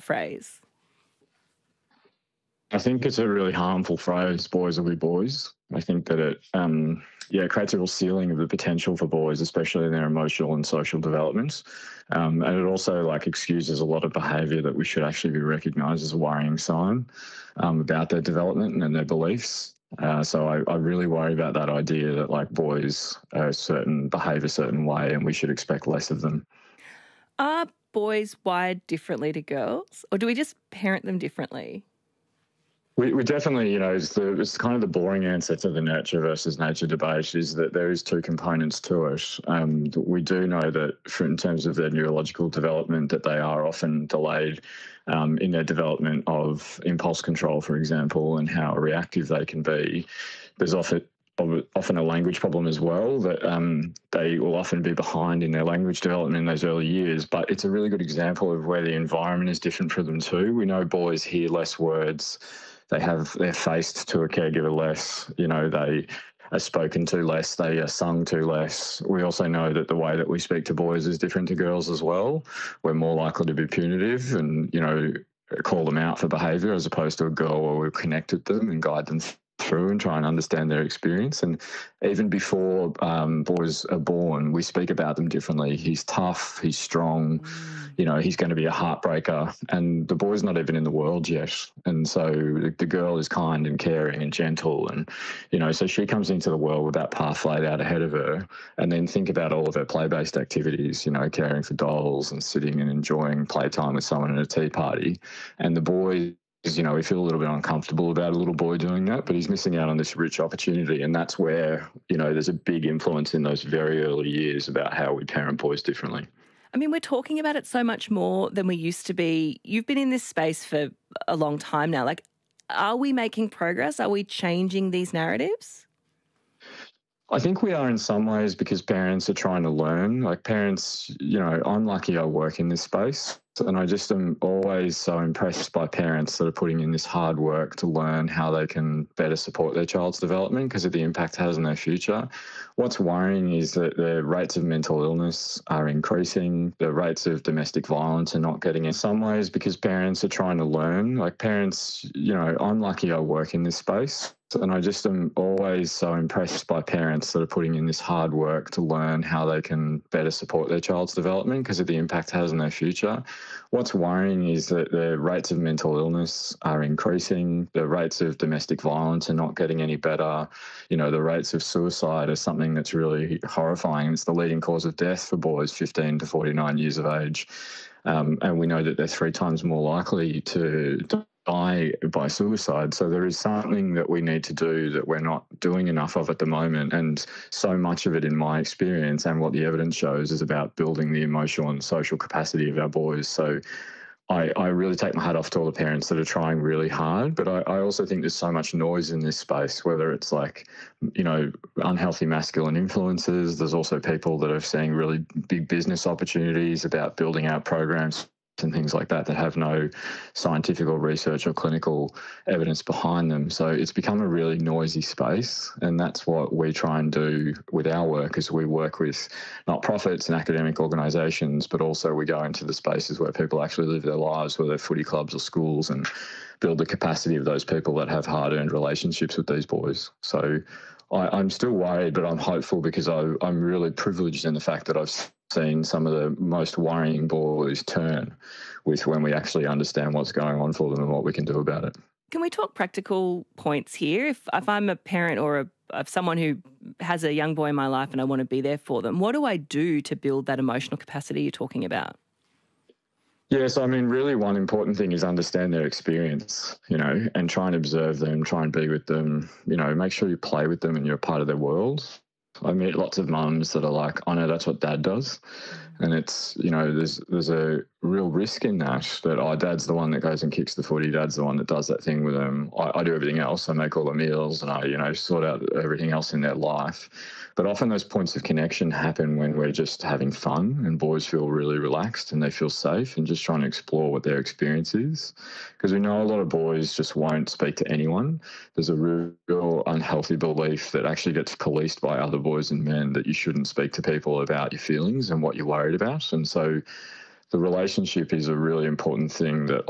that phrase? I think it's a really harmful phrase, boys will be boys. I think that it creates a real ceiling of the potential for boys, especially in their emotional and social developments. And it also excuses a lot of behaviour that we should actually be recognised as a worrying sign about their development and their beliefs. So I really worry about that idea that boys behave a certain way and we should expect less of them. Are boys wired differently to girls, or do we just parent them differently? We definitely, it's kind of the boring answer to the nurture versus nature debate is that there is two components to it. We do know that in terms of their neurological development that they are often delayed in their development of impulse control, for example, and how reactive they can be. There's often a language problem as well, that they will often be behind in their language development in those early years. But it's a really good example of where the environment is different for them too. We know boys hear less words. They're faced to a caregiver less. They are spoken to less. They are sung to less. We also know that the way that we speak to boys is different to girls as well. We're more likely to be punitive and, call them out for behaviour as opposed to a girl where we've connected them and guide them through and try and understand their experience. And even before boys are born, we speak about them differently. He's tough, he's strong, he's going to be a heartbreaker. And the boy's not even in the world yet. And so the girl is kind and caring and gentle. And, so she comes into the world with that path laid out ahead of her. And then think about all of her play-based activities, caring for dolls and sitting and enjoying playtime with someone at a tea party. And the boy, we feel a little bit uncomfortable about a little boy doing that, but he's missing out on this rich opportunity. And that's where, there's a big influence in those very early years about how we parent boys differently. I mean, we're talking about it so much more than we used to be. You've been in this space for a long time now. Are we making progress? Are we changing these narratives? I think we are in some ways because parents are trying to learn. Parents, I'm lucky I work in this space. And I just am always so impressed by parents that are putting in this hard work to learn how they can better support their child's development because of the impact it has on their future. What's worrying is that the rates of mental illness are increasing. The rates of domestic violence are not getting in some ways because parents are trying to learn. Parents, I'm lucky I work in this space. And I just am always so impressed by parents that are putting in this hard work to learn how they can better support their child's development because of the impact it has on their future. What's worrying is that the rates of mental illness are increasing. The rates of domestic violence are not getting any better. The rates of suicide are something that's really horrifying. It's the leading cause of death for boys 15 to 49 years of age. And we know that they're 3 times more likely to die by suicide. So there is something that we need to do that we're not doing enough of at the moment. And so much of it, in my experience and what the evidence shows, is about building the emotional and social capacity of our boys. So I really take my hat off to all the parents that are trying really hard, but I also think there's so much noise in this space, whether it's unhealthy masculine influences. There's also people that are seeing really big business opportunities about building out programs and things like that have no scientific or research or clinical evidence behind them. So it's become a really noisy space, and that's what we try and do with our work. Is we work with not-profits and academic organisations, but also we go into the spaces where people actually live their lives, whether they're footy clubs or schools, and build the capacity of those people that have hard-earned relationships with these boys. So I'm still worried, but I'm hopeful because I'm really privileged in the fact that I've seen some of the most worrying boys turn with when we actually understand what's going on for them and what we can do about it. Can we talk practical points here? If I'm a parent or of someone who has a young boy in my life and I want to be there for them, what do I do to build that emotional capacity you're talking about? Yes, I mean, really one important thing is understand their experience, and try and observe them, try and be with them, make sure you play with them and you're a part of their world. I meet lots of mums that are like, I know that's what dad does. And it's, there's a real risk in that dad's the one that goes and kicks the footy, dad's the one that does that thing with them. I do everything else. I make all the meals and I, sort out everything else in their life. But often those points of connection happen when we're just having fun and boys feel really relaxed and they feel safe and just trying to explore what their experience is. Because we know a lot of boys just won't speak to anyone. There's a real unhealthy belief that actually gets policed by other boys and men that you shouldn't speak to people about your feelings and what you're worried about. And so the relationship is a really important thing that